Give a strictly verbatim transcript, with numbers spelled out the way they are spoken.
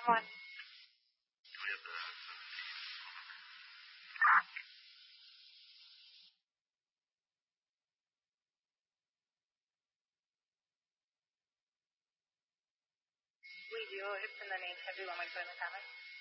Come on. We do. It's in the name. Have you want me to put in the comments?